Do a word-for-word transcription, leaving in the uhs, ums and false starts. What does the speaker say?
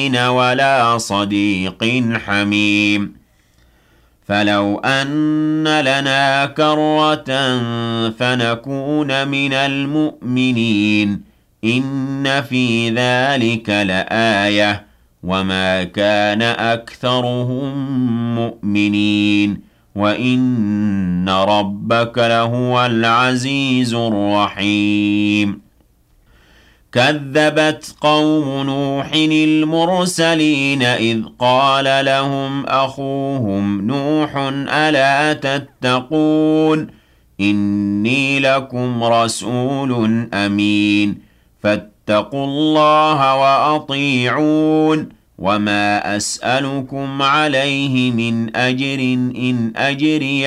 ولا صديق حميم فلو أن لنا كرة فنكون من المؤمنين إن في ذلك لآية وما كان أكثرهم مؤمنين وإن ربك لهو العزيز الرحيم كذبت قوم نوح المرسلين إذ قال لهم أخوهم نوح ألا تتقون إني لكم رسول أمين فاتقوا الله وأطيعون وما أسألكم عليه من أجر إن أجري